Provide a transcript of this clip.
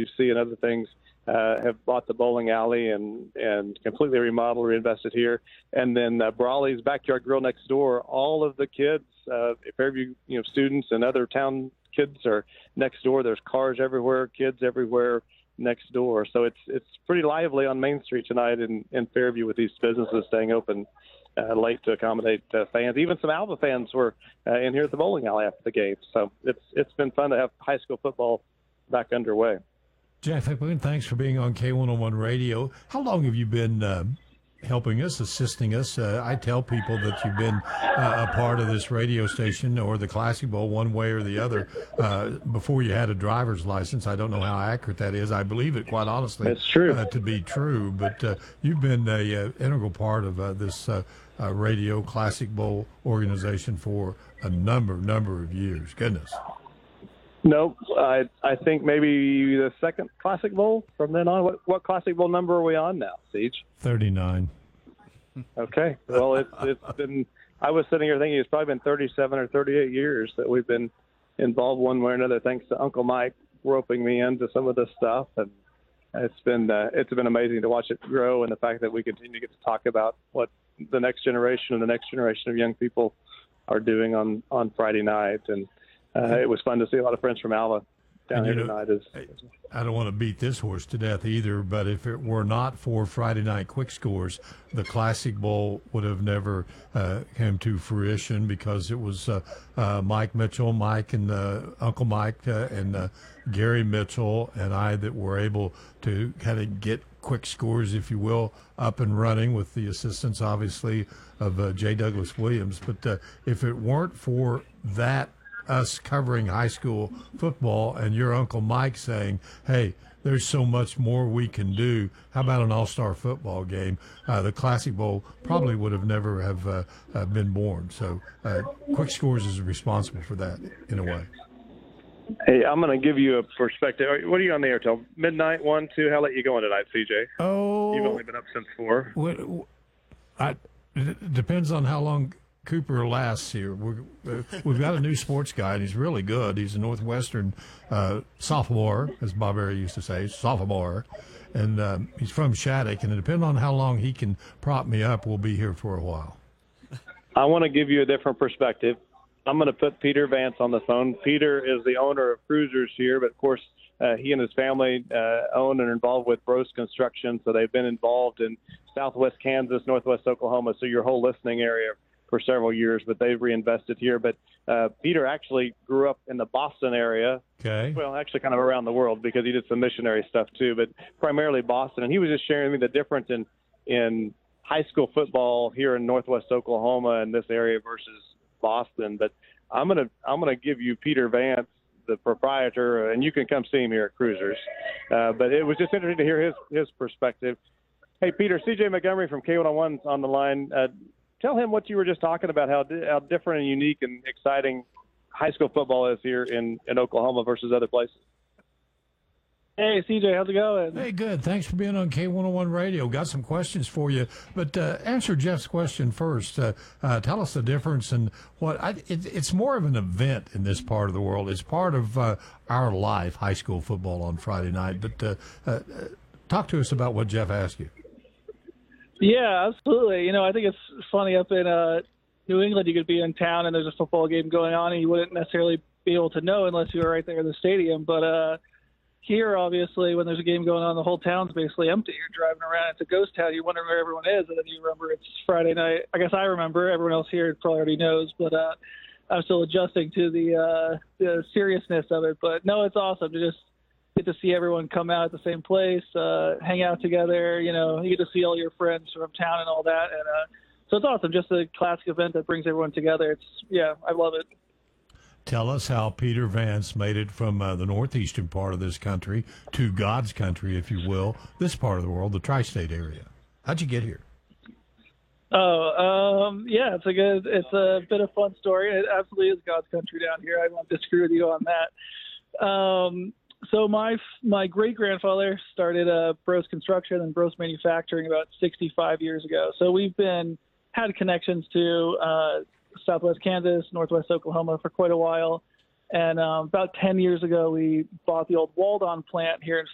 WC and other things have bought the bowling alley and completely remodeled, reinvested here. And then Brawley's Backyard Grill next door, all of the kids, Fairview students and other town kids are next door. There's cars everywhere, kids everywhere next door. So it's pretty lively on Main Street tonight in Fairview with these businesses staying open late to accommodate fans. Even some Alva fans were in here at the bowling alley after the game. So it's been fun to have high school football back underway. Jeff Hickman, thanks for being on K101 Radio. How long have you been helping us, assisting us? I tell people that you've been a part of this radio station or the Classic Bowl one way or the other before you had a driver's license. I don't know how accurate that is. I believe it, quite honestly, it's true. To be true. But you've been an integral part of this radio Classic Bowl organization for a number of years. Goodness. Nope. I think maybe the second Classic Bowl from then on. What Classic Bowl number are we on now, Siege? 39. Okay. Well, it's been – I was sitting here thinking it's probably been 37 or 38 years that we've been involved one way or another, thanks to Uncle Mike roping me into some of this stuff. And it's been amazing to watch it grow, and the fact that we continue to get to talk about what the next generation and the next generation of young people are doing on Friday night. And it was fun to see a lot of friends from Alva down here tonight. I don't want to beat this horse to death either, but if it were not for Friday night quick scores, the Classic Bowl would have never come to fruition, because it was Mike Mitchell, Mike and Uncle Mike and Gary Mitchell and I that were able to kind of get quick scores, if you will, up and running with the assistance, obviously, of J. Douglas Williams. But if it weren't for that, us covering high school football and your Uncle Mike saying, hey, there's so much more we can do, how about an all-star football game, the Classic Bowl probably would have never have been born. So Quick Scores is responsible for that in a way. Hey, I'm going to give you a perspective. What are you on the air till? Midnight, 1, 2? How late you going tonight, CJ? Oh. You've only been up since 4. It depends on how long Cooper lasts here. We've got a new sports guy, and he's really good. He's a Northwestern sophomore, as Bob Berry used to say, sophomore. And he's from Shattuck, and depending on how long he can prop me up, we'll be here for a while. I want to give you a different perspective. I'm going to put Peter Vance on the phone. Peter is the owner of Cruisers here, but, of course, he and his family own and are involved with Bros Construction, so they've been involved in southwest Kansas, northwest Oklahoma, so your whole listening area for several years, but they've reinvested here. But Peter actually grew up in the Boston area. Okay. Well, actually kind of around the world, because he did some missionary stuff too, but primarily Boston. And he was just sharing with me the difference in high school football here in northwest Oklahoma and this area versus Boston. But I'm gonna give you Peter Vance, the proprietor, and you can come see him here at Cruisers. But it was just interesting to hear his perspective. Hey, Peter, CJ Montgomery from K101's on the line. Tell him what you were just talking about, how different and unique and exciting high school football is here in Oklahoma versus other places. Hey, CJ, how's it going? Hey, good. Thanks for being on K101 Radio. Got some questions for you, but answer Jeff's question first. Tell us the difference and it's more of an event in this part of the world. It's part of our life, high school football on Friday night. But talk to us about what Jeff asked you. Yeah, absolutely. I think it's funny up in New England, you could be in town and there's a football game going on and you wouldn't necessarily be able to know unless you were right there in the stadium. But here, obviously, when there's a game going on, the whole town's basically empty. You're driving around. It's a ghost town. You're wondering where everyone is, and then you remember it's Friday night. I guess I remember. Everyone else here probably already knows, but I'm still adjusting to the seriousness of it. But, no, it's awesome to just get to see everyone come out at the same place, hang out together. You get to see all your friends from town and all that. And so it's awesome, just a classic event that brings everyone together. I love it. Tell us how Peter Vance made it from the northeastern part of this country to God's country, if you will, this part of the world, the tri-state area. How'd you get here? Yeah, it's a bit of a fun story. It absolutely is God's country down here. I won't disagree with you on that. So my great-grandfather started Bros Construction and Bros Manufacturing about 65 years ago. So we've had connections to Southwest Kansas, Northwest Oklahoma for quite a while. And about 10 years ago, we bought the old Waldon plant here in